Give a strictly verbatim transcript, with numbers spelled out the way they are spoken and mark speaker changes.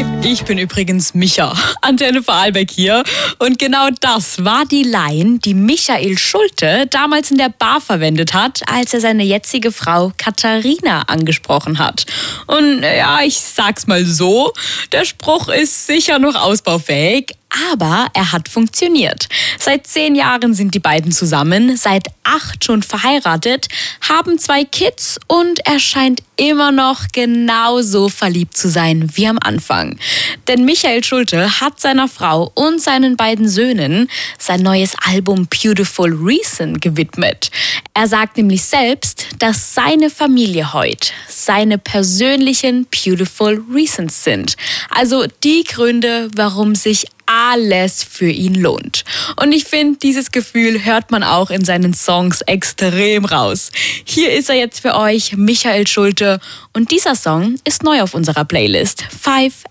Speaker 1: Hi, ich bin übrigens Micha, Antenne Vorarlberg hier. Und genau das war die Line, die Michael Schulte damals in der Bar verwendet hat, als er seine jetzige Frau Katharina angesprochen hat. Und ja, ich sag's mal so, der Spruch ist sicher noch ausbaufähig, aber er hat funktioniert. Seit zehn Jahren sind die beiden zusammen, seit acht schon verheiratet, haben zwei Kids und er scheint immer noch genauso verliebt zu sein wie am Anfang. Denn Michael Schulte hat seiner Frau und seinen beiden Söhnen sein neues Album Beautiful Reason gewidmet. Er sagt nämlich selbst, dass seine Familie heute seine persönlichen Beautiful Reasons sind. Also die Gründe, warum sich alles für ihn lohnt. Und ich finde, dieses Gefühl hört man auch in seinen Songs extrem raus. Hier ist er jetzt für euch, Michael Schulte. Und dieser Song ist neu auf unserer Playlist. Five